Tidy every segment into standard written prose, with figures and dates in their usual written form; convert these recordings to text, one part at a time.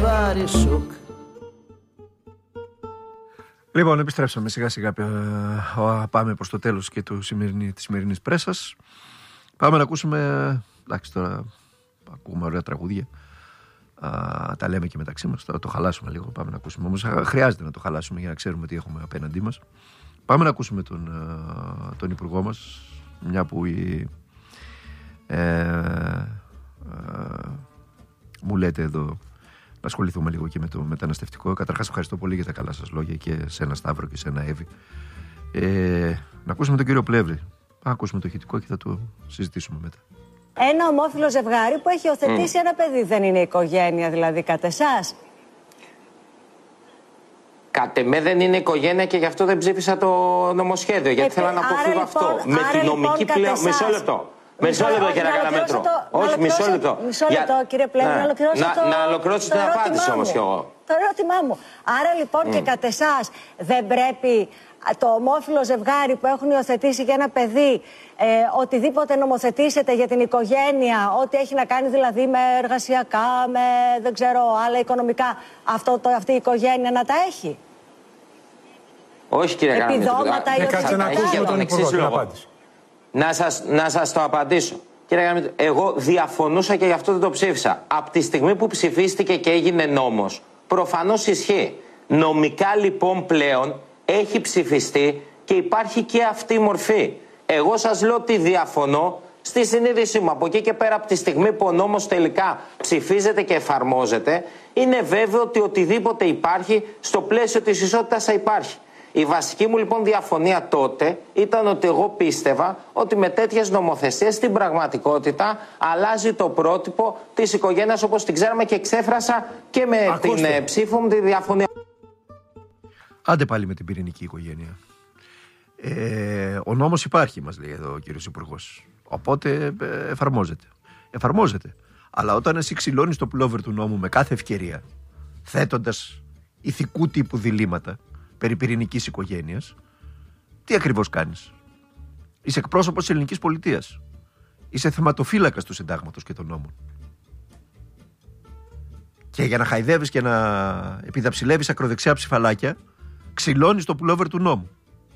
Βαρισούκ. Λοιπόν, επιστρέψαμε σιγά σιγά. Πάμε προς το τέλος και της σημερινής πρέσας. Πάμε να ακούσουμε. Εντάξει, τώρα ακούμε ωραία τραγούδια. Τα λέμε και μεταξύ μας. Θα το χαλάσουμε λίγο. Πάμε να ακούσουμε. Όμως χρειάζεται να το χαλάσουμε για να ξέρουμε τι έχουμε απέναντί μας. Πάμε να ακούσουμε τον υπουργό μας. Μια που μου λέτε εδώ να ασχοληθούμε λίγο και με το μεταναστευτικό. Καταρχάς ευχαριστώ πολύ για τα καλά σας λόγια και σε ένα Σταύρο και σε ένα Εύη. Να ακούσουμε τον κύριο Πλεύρη. Να ακούσουμε το ηχητικό και θα το συζητήσουμε μετά. Ένα ομόφυλο ζευγάρι που έχει υιοθετήσει ένα παιδί δεν είναι οικογένεια, δηλαδή, κατά εσάς? Κατ' εμέ δεν είναι οικογένεια και γι' αυτό δεν ψήφισα το νομοσχέδιο. Γιατί θέλω να αποφύγω αυτό. Με τη νομική πλέον. Μισό λεπτό. Μισό λεπτό, κύριε Καλαμέτρο. Όχι, μισό λεπτό. Μισό λεπτό, κύριε Πλεύρη, να ολοκληρώσω να ολοκληρώσω την απάντηση όμως κι εγώ. Το ερώτημά μου. Άρα λοιπόν και κατ' εσάς δεν πρέπει το ομόφυλο ζευγάρι που έχουν υιοθετήσει και ένα παιδί, οτιδήποτε νομοθετήσετε για την οικογένεια, ό,τι έχει να κάνει δηλαδή με εργασιακά, με δεν ξέρω άλλα οικονομικά, αυτή η οικογένεια να τα έχει? Όχι, κύριε Καλαμέτρο. Επιδόματα ή οτιδήποτε. Να σας το απαντήσω. Κύριε Καλαμέτρο, εγώ διαφωνούσα και γι' αυτό δεν το ψήφισα. Από τη στιγμή που ψηφίστηκε και έγινε νόμος, προφανώς ισχύει. Νομικά λοιπόν πλέον έχει ψηφιστεί και υπάρχει και αυτή η μορφή. Εγώ σας λέω ότι διαφωνώ στη συνείδησή μου. Από εκεί και πέρα, από τη στιγμή που ο νόμος τελικά ψηφίζεται και εφαρμόζεται, είναι βέβαιο ότι οτιδήποτε υπάρχει στο πλαίσιο της ισότητας θα υπάρχει. Η βασική μου λοιπόν διαφωνία τότε ήταν ότι εγώ πίστευα ότι με τέτοιες νομοθεσίες στην πραγματικότητα αλλάζει το πρότυπο της οικογένειας όπως την ξέραμε και εξέφρασα και με την ψήφο μου τη διαφωνία. Άντε πάλι με την πυρηνική οικογένεια. Ο νόμος υπάρχει, μας λέει εδώ ο κύριος Υπουργός. Οπότε εφαρμόζεται. Αλλά όταν εσύ ξυλώνεις το πουλόβερ του νόμου με κάθε ευκαιρία, θέτοντας ηθικού τύπου διλήμματα περί πυρηνικής οικογένειας, τι ακριβώς κάνεις? Είσαι εκπρόσωπος της ελληνικής πολιτείας. Είσαι θεματοφύλακας του συντάγματος και των νόμων. Και για να χαϊδεύεις και να επιδαψιλεύεις ακροδεξιά ψηφαλάκια, ξυλώνεις το πουλόβερ του νόμου.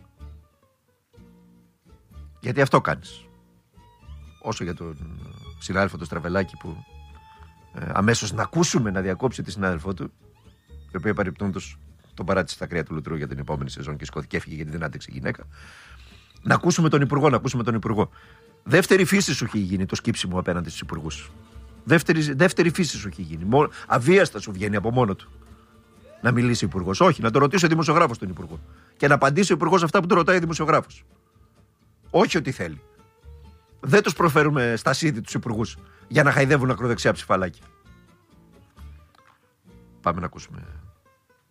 Γιατί αυτό κάνεις. Όσο για τον συνάδελφο του Στραβελάκη που αμέσως να ακούσουμε να διακόψει τη συνάδελφό του, η οποία παρεπτόντως τον παράτησε στα κρύα του λουτρού για την επόμενη σεζόν και σκόθηκε, έφυγε γιατί δεν άντεξε η γυναίκα. Να ακούσουμε τον Υπουργό. Δεύτερη φύση σου έχει γίνει το σκύψιμο απέναντι στους υπουργούς. Δεύτερη φύση σου έχει γίνει. Αβίαστα σου βγαίνει από μόνο του να μιλήσει ο υπουργός. Όχι, να το ρωτήσει ο δημοσιογράφος τον υπουργό. Και να απαντήσει ο υπουργός αυτά που του ρωτάει ο δημοσιογράφος. Όχι ότι θέλει. Δεν τους προφέρουμε στα σίδη τους υπουργούς για να χαϊδεύουν ακροδεξιά ψηφαλάκια. Πάμε να ακούσουμε